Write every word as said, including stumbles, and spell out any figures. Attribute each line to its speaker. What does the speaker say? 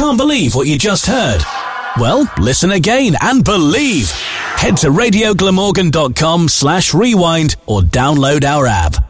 Speaker 1: Can't believe what you just heard? Well, listen again and believe. Head to radio glamorgan dot com slash rewind or download our app.